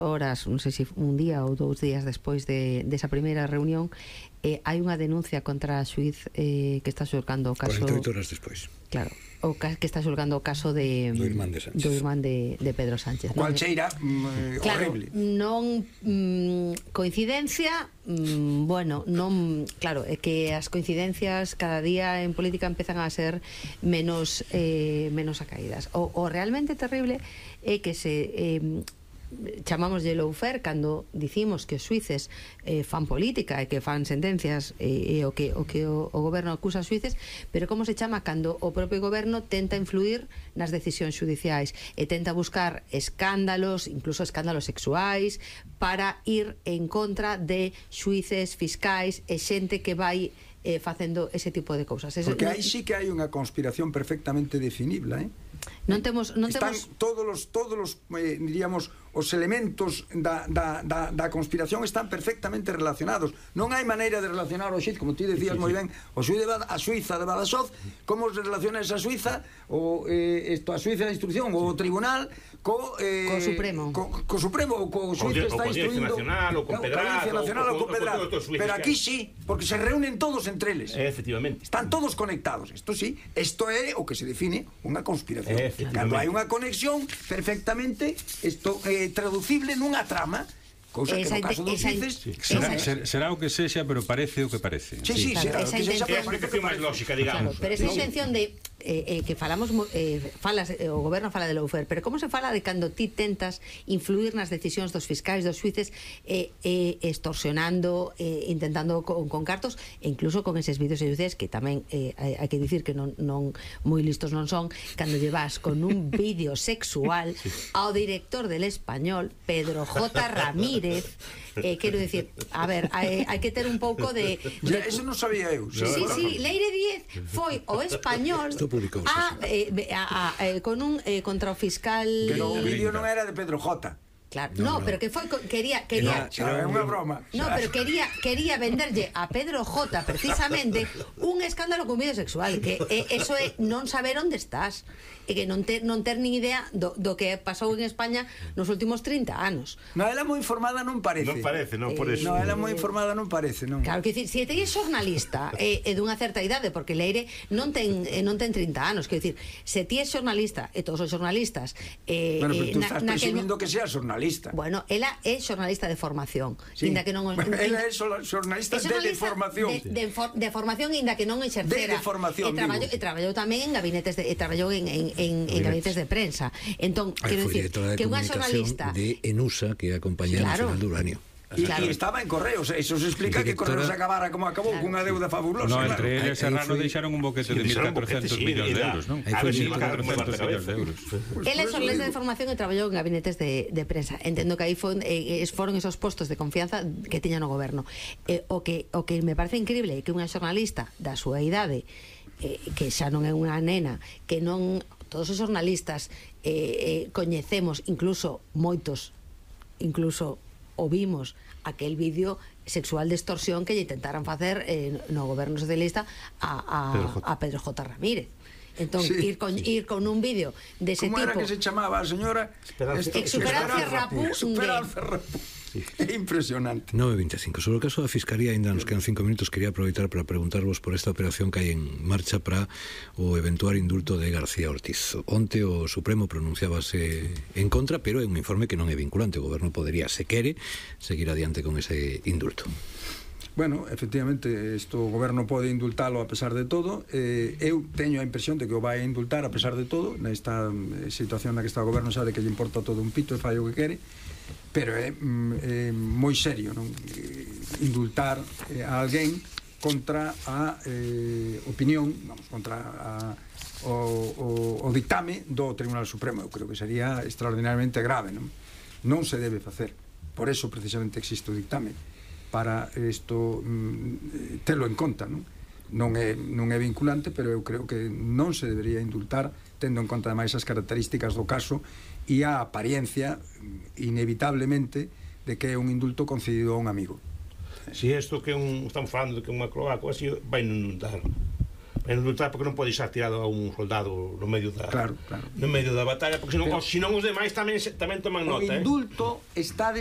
horas, non sei se un día ou 2 días despois desa primeira reunión, hai unha denuncia contra a xuiz que está xulgando o caso... 48 horas despois. Claro, que está xulgando o caso do irmán de Sánchez, do irmán de Pedro Sánchez. O cual cheira horrible. Non coincidencia, bueno, non, claro, é que as coincidencias cada día en política empezan a ser menos acaídas. O realmente terrible é que se chamamos de lawfare cando dicimos que os xuíces fan política e que fan sentencias e o que o goberno acusa os xuíces, pero como se chama cando o propio goberno tenta influir nas decisións xudiciais e tenta buscar escándalos, incluso escándalos sexuais, para ir en contra de xuíces, fiscais e xente que vai facendo ese tipo de cousas. Porque aí sí que hai unha conspiración perfectamente definible, non temos están todos os diríamos, os elementos da conspiración están perfectamente relacionados. Non hai maneira de relacionar o xuiz, como ti decías moi ben, o xuiz a Suiza de Badaxoz, como se relaciona esa Suiza a Suiza de instrucción ou o tribunal co Supremo, ou co xuiz que está instruindo, ou con Pedraz, pero aquí sí, porque se reúnen todos entre eles, efectivamente, están todos conectados. Isto sí, isto é o que se define unha conspiración. Cando hai unha conexión perfectamente traducible nunha trama, cousa que no caso dos xuíces será o que sexa, pero parece o que parece. Sí, será o que sexa, é a explicación máis lógica, digamos. Pero esa intención de que falamos, o goberno fala de lawfare, pero como se fala de cando ti tentas influir nas decisións dos fiscais, dos xuíces, extorsionando, intentando con cartos, e incluso con eses vídeos xudiciais que tamén hai que dicir que non moi listos non son, cando llevas con un vídeo sexual ao director del Español, Pedro J. Ramírez. Quero dicir, a ver, hai que ter un pouco de... Eso non sabía eu. Sí, Leire Díez foi o Español con un contra o fiscal... Pero o vídeo non era de Pedro J. Claro, no, pero que foi quería é unha broma. No, pero quería venderlle a Pedro J precisamente un escándalo con vídeo sexual, que eso é non saber onde estás e que non ter nin idea do que pasou en España nos últimos 30 anos. No, ela moi informada non parece. Non parece, non por eso. No, ela moi informada non parece, non. Claro, que dicir, se ti é xornalista e dunha certa idade, porque Leire non ten 30 anos, quero dicir, se ti é xornalista e todos os xornalistas bueno, pero tú estás presumindo que sea xornalista. Bueno, ela é xornalista de formación, inda que non ela é xornalista de formación. De formación, inda que non exercera. De formación. E traballou tamén en gabinetes en gabinetes de prensa. Entón, quero dicir que unha xornalista de ENUSA, que é a Compañía Nacional de Uranio. E estaba en Correos, eso se explica que Correos acabara como acabou, cunha deuda fabulosa. No, entre eles e Serrano deixaron un boquete de 1.400 millóns de euros, non? A ver, 1.400 millóns de euros. Ele é xornalista de formación e traballou en gabinetes de prensa. Entendo que aí foron esos postos de confianza que tiñan o goberno. O que me parece increíble é que unha xornalista da súa idade, que xa non é unha nena, que non... Todos os xornalistas coñecemos, incluso moitos, incluso o vimos aquel vídeo sexual de extorsión que lle intentaran facer no goberno socialista a Pedro J. Ramírez. Entón, ir con un vídeo de ese tipo... Como era que se chamaba a señora? Esperanza Rapú. É impresionante. 9.25. Sobre o caso da Fiscalía, ainda nos quedan 5 minutos. Quería aproveitar para preguntarvos por esta operación que hai en marcha para o eventual indulto de García Ortiz. Onte o Supremo pronunciábase en contra, pero é un informe que non é vinculante. O goberno podería, se quere, seguir adiante con ese indulto. Bueno, efectivamente, o goberno pode indultalo a pesar de todo. Eu teño a impresión de que o vai indultar a pesar de todo. Nesta situación na que está o goberno sabe que lle importa todo un pito e fai o que quere, pero é moi serio, non? Indultar a alguén contra a opinión, vamos, contra o dictame do Tribunal Supremo. Eu creo que sería extraordinariamente grave, non? Non se debe facer. Por eso precisamente existe o dictame, para isto telo en conta, non? Non é vinculante, pero eu creo que non se debería indultar, tendo en conta ademais as características do caso e a apariencia inevitablemente de que é un indulto concedido a un amigo. Si isto que estamos falando de que unha cloaca así vai non indultar, indultar porque non pode estar tirado a un soldado no medio da Claro. no medio da batalla, porque senón os demais tamén toman O nota, indulto está